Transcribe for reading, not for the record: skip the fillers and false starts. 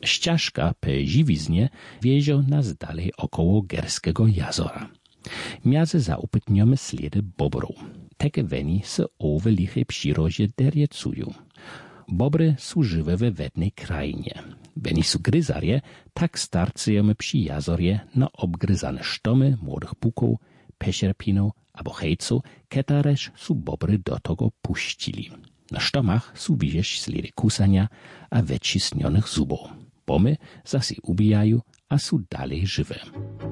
Ścieżka pe žiwiznie wiezie nas dalej około Gerskiego jazora. Miazy zaupytniamy ślady bobrów. Takie weni se o wielkiej przyrodzie deriecują. Bobry są żywe we wednej krainie. Weni są gryzarie, tak starcujemy przy jazorje na obgryzane sztomy młodych buków, pesierpinów albo hejców, ketareż są bobry do tego puścili. Na sztomach są widzieć ślady kusania a wycisnionych zubów. Bomy zasi ubijają, a są dalej żywe.